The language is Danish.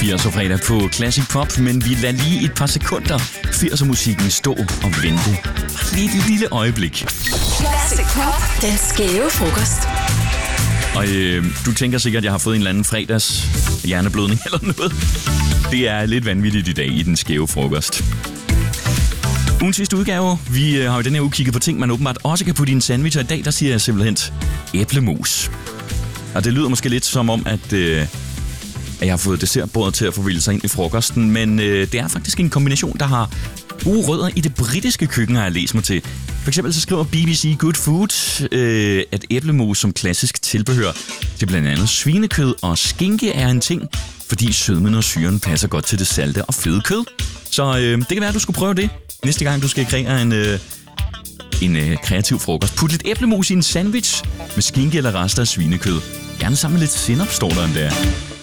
80'er fredag på Classic Pop, men vi lader lige et par sekunder 80'er-musikken stå og vente. Lige et lille øjeblik. Classic Pop, den skæve frokost. Og du tænker sikkert, at jeg har fået en eller anden fredags hjerneblødning eller noget. Det er lidt vanvittigt i dag i den skæve frokost. Ugens sidste udgave. Vi har jo den her uge kigget på ting, man åbenbart også kan putte i en sandwich, og i dag der siger jeg simpelthen æblemos. Og det lyder måske lidt som om, at jeg har fået dessertbordet til at forvilde sig ind i frokosten, men det er faktisk en kombination, der har gode rødder i det britiske køkken, har jeg læst mig til. For eksempel så skriver BBC Good Food, at æblemos som klassisk tilbehør til blandt andet svinekød og skinke er en ting, fordi sødmen og syren passer godt til det salte og fede kød. Så det kan være, at du skulle prøve det næste gang, du skal kreere en kreativ frokost. Put lidt æblemos i en sandwich med skinke eller rester af svinekød. Gerne sammen med lidt sennep, står der der.